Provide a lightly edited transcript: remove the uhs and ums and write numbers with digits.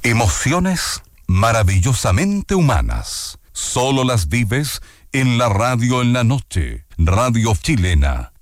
Emociones maravillosamente humanas. Solo las vives en la radio en la noche. Radio chilena.